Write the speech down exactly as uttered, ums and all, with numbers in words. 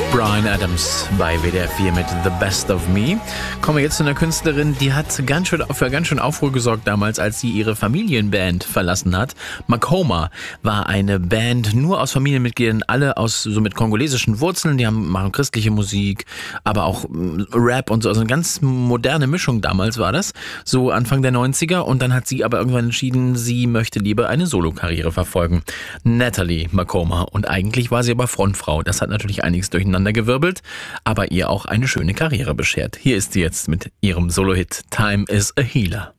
Bryan Adams bei W D R vier mit The Best of Me. Kommen wir jetzt zu einer Künstlerin, die hat ganz schön, für ganz schön Aufruhr gesorgt damals, als sie ihre Familienband verlassen hat. Makoma war eine Band nur aus Familienmitgliedern, alle aus so mit kongolesischen Wurzeln. Die haben, machen christliche Musik, aber auch Rap und so. Also eine ganz moderne Mischung damals war das, so Anfang der neunziger. Und dann hat sie aber irgendwann entschieden, sie möchte lieber eine Solokarriere verfolgen. Natalie Makoma. Und eigentlich war sie aber Frontfrau. Das hat natürlich einiges durcheinander gewirbelt, aber ihr auch eine schöne Karriere beschert. Hier ist sie jetzt mit ihrem Solo-Hit Time is a Healer.